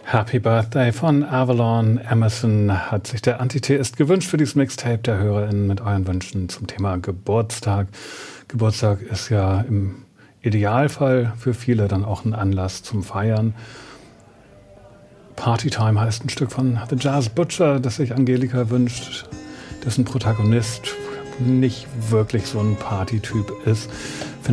Happy Birthday von Avalon. Emerson hat sich der Antitheist gewünscht für dieses Mixtape der HörerInnen mit euren Wünschen zum Thema Geburtstag. Geburtstag ist ja im Idealfall für viele dann auch ein Anlass zum Feiern. Partytime heißt ein Stück von The Jazz Butcher, das sich Angelika wünscht, dessen Protagonist nicht wirklich so ein Partytyp ist.